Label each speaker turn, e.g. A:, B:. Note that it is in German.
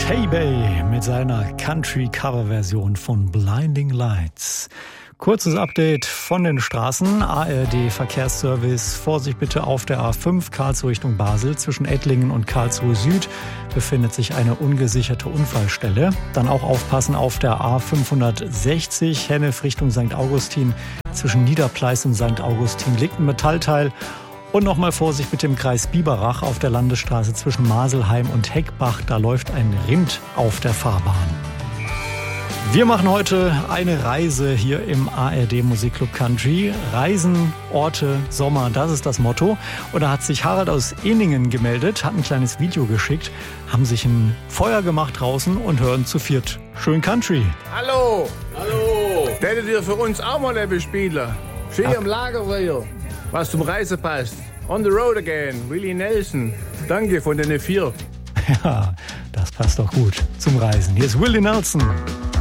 A: Hey Bay mit seiner Country-Cover-Version von Blinding Lights. Kurzes Update von den Straßen. ARD-Verkehrsservice. Vorsicht bitte auf der A5 Karlsruhe Richtung Basel. Zwischen Ettlingen und Karlsruhe Süd befindet sich eine ungesicherte Unfallstelle. Dann auch aufpassen auf der A560 Hennef Richtung St. Augustin. Zwischen Niederpleis und St. Augustin liegt ein Metallteil. Und nochmal Vorsicht mit dem Kreis Biberach auf der Landesstraße zwischen Maselheim und Heckbach. Da läuft ein Rind auf der Fahrbahn. Wir machen heute eine Reise hier im ARD Musikclub Country. Reisen, Orte, Sommer, das ist das Motto. Und da hat sich Harald aus Ehningen gemeldet, hat ein kleines Video geschickt, haben sich ein Feuer gemacht draußen und hören zu viert schön Country.
B: Hallo! Hallo! Hättet ihr für uns auch mal etwas spielen? Schön im Lagerfeuer, was zum Reisen passt. On the road again, Willie Nelson. Danke von den 4.
A: Ja, das passt doch gut zum Reisen. Hier ist Willie Nelson.